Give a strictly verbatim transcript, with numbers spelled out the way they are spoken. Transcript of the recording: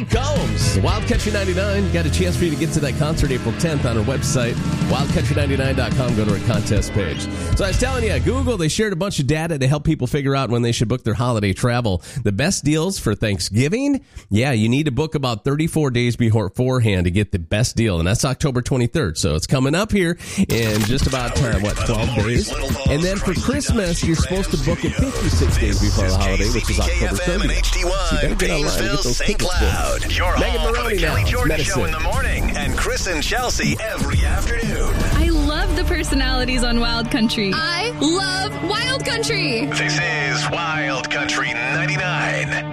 Combs, Wild Country ninety-nine. Got a chance for you to get to that concert April tenth on our website, wild country ninety-nine dot com. Go to our contest page. So I was telling you, Google, they shared a bunch of data to help people figure out when they should book their holiday travel. The best deals for Thanksgiving? Yeah, you need to book about thirty-four days beforehand to get the best deal, and that's October twenty-third. So it's coming up here in just about, uh, what, twelve days? And then for Christmas, you're supposed to book it fifty-six days before the holiday, which is October thirtieth. So you better get online and get those tickets booked. Your Megan home for the Maroney Kelly now. Jordan Medicine. Show in the morning, and Chris and Chelsea every afternoon. I love the personalities on Wild Country. I love Wild Country. This is Wild Country ninety-nine.